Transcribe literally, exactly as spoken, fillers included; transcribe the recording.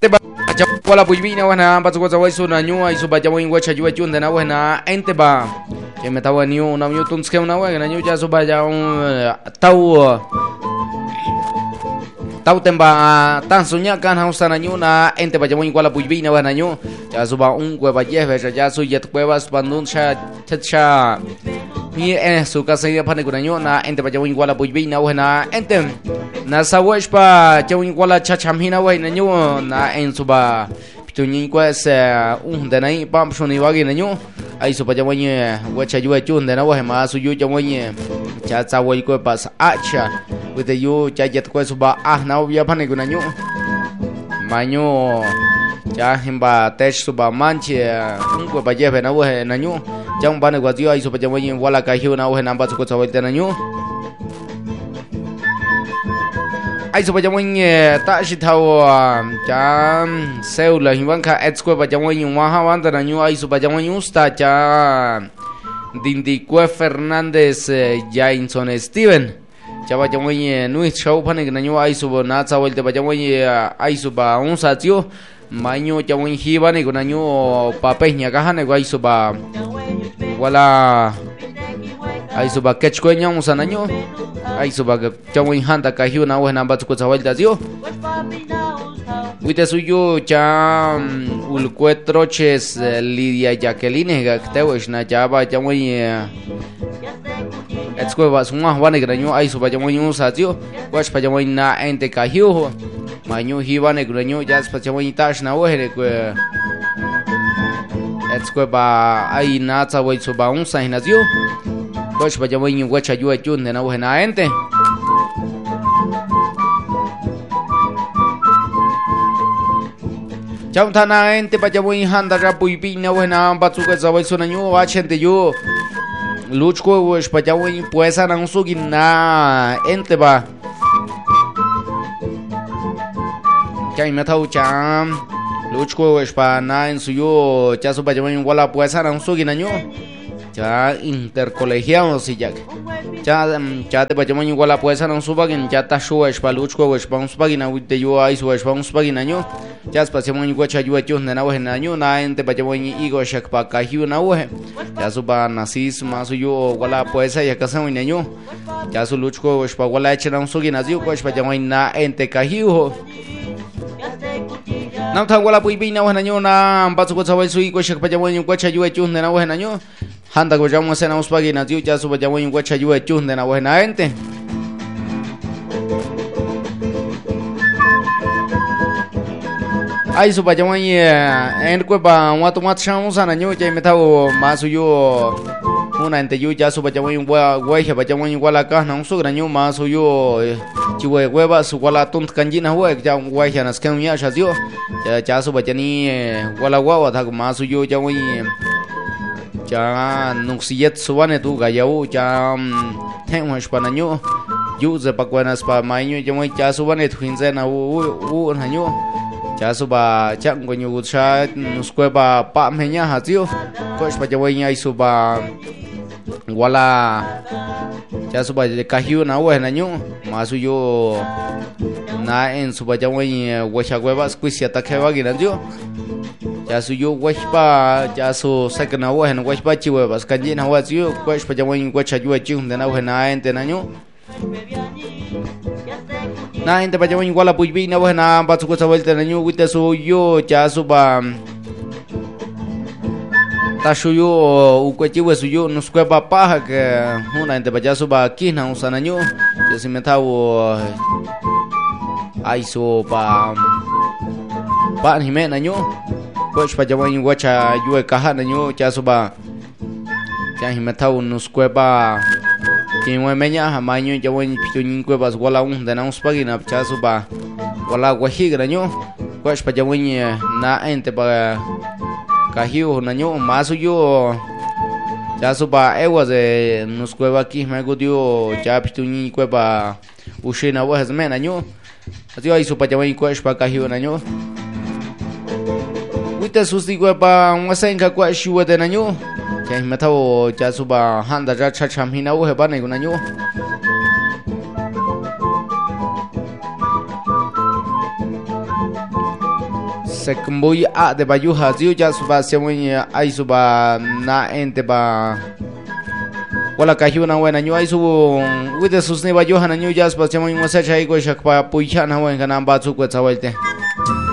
te ba wala puibina wana ba tsuko zawai su na nyu ai su ba jawo ingwa cha yu chun de na wana ente ba ke me tawa niu na nyu tun ske na wa na nyu ja su ba ja tau tau temba tan sunya kan hausa na nyu na ente ba jawo ingwa la puibina wana nyu ja su ba un kwe ba ye ve ja su yet kwe ba spandun cha cha mi eh su ka se pa ne kuna nyu na ente ba jawo ingwa la puibina wana ente na sawesh pa jawo ingwa la cha chamhina wa na nyu na en su ba tuñin pues un de nai pam shoni wagi na nyu ai su pa jawo ni wa cha yu chun de na wa ma su yu jawo ni cha cha wa ko pas acha with the yu cha jet ko su ba ah na ya pa ne kuna nyu ma nyu cha himba tech su ba manche un ko pa je na wa na nyu chang ba ne wa yu ai su pa jawo ni wala ka hiu na wa na ba su ko sa wa de na nyu ai su ba jawo ni ta shi thao cha seu la hiwan kha et ko ba jawo ni wa ha wan da nyu ai su ba jawo ni usta cha Dindicue Fernández Jainson Steven cha ba jawo ni nu chau pa ne na nyu ai su na cha wal de ba jawo ni ai su ba un sa tiu maño jawo ni hi ba ne na nyu pa pe nya ka ha ne ai su ba wala ai su ba kech ko nya un sa na nyu ai su ba jawo ni handa ka hiu na wa na ba ko cha wal da tiu Uite suyo cha ulcue troches Lidia Jacqueline gactewesh na jaba jamoi etsko ba suma wane granyo ai so ba jamoi un satio wash pa jamoi na ente kahiu manyu hi wane granyo jas pa jamoi tash na ohere ko etsko ba ai na ta wai so ba un sa hinazio wash pa jamoi ni wacha yu chun na ohe na ente Chau thana ente pa jawo handa ra puipi na wena ba tsuka zawai sona nyu wa chente yu luchko wesh pa jawo puesa na usugi na ente ba kai metau cham luchko wesh pa na en suyo cha su pa jawo wala puesa na usugi na nyu cha intercolegiados y ya cha cha te pa jawo wala puesa na usuba gen cha ta shu wesh pa luchko wesh pa usuba na wite yu ai su wesh pa usuba na nyu ya spasiamo ni guacha yu chun na wa na nyu na ente pa jawo ni igo shak pa ka hiu na wa ya su ba nasis ma su yu wala puesa ya ka sa ni nyu ya su luchko wesh pa wala chena usugi na yu wesh pa jawo na ente ka hiu na ta wala pui na wa na nyu na pa su ko sa wa su igo shak pa jawo ni guacha yu chun na wa na nyu handa go jamu se na uspagi na yu ya su pa jawo ni guacha yu chun na wa na ente ai su ba jamu ni en ko ba wa to mat shang sa na nyu je me ta o ma su yu una ente yu ya su ba jamu ni wa wa he ba jamu ni wala ka na su na nyu ma su yu chi we we ba su wala tunt kanji na wa ja wa he na skan ya sha yu ya ja su ba jani wala wa wa ta ma su yu jamu ni cha nung siyet suwane tu ga yau cha theng hosh pa na nyu yu ze pa kwa na spa mai nyu jamu cha suwane thuin ze na u u na nyu cha su ba cha ngo nyu cha nuskwe ba pa me nya ha tiu ko spa jamu nya su ba wala cha su ba ka hiu na wa na nyu ma su yo na en su ba jamu nya wa cha gwe ba squisia ta khe wa gi na tiu ya su yo washpa ya su sakna wa hen washpa chi wa bas kanji na wa yu washpa jamu ni wacha yu chi hunda na wa na ente na nyu na ente pa jamu ni wala puibi na wa na ba su ko sa vuelta na nyu wita su yo ya su ba ta su yo u ko chi wa su yo no skwe pa pa ke una ente pa ya su ba ki na usa na nyu ya si me ta wo ai so pa pa ni me na nyu Pues pa jamu ni wacha yu ka ha na nyu cha su ba cha hi ma thau nu skwe ba ki wa me nya ha ma nyu jamu ni pitu ni kwe ba wala un da na us pa gi na cha su ba wala wa hi gra nyu pues pa jamu ni na ente ba ka hiu na nyu ma su yu cha su ba e wa ze nu skwe ba ki ma gu dio cha pitu ni kwe ba u she na wa ha me na nyu atio ai su pa jamu ni kwe pa ka hiu na nyu Wita susti gua pa ngasa inka kwa shiwa de na nyu cha hi ma thao cha su ba handa ra cha cham hi na u he ba nei na nyu se kumbuy a de bayuha ziu ya suba se muy ay suba na ente ba wala kahiu na wena nyu ay subu with the susne bayuha na nyu ya suba se muy mosa chai go shakpa puicha na wen kana ba su ko tsawalte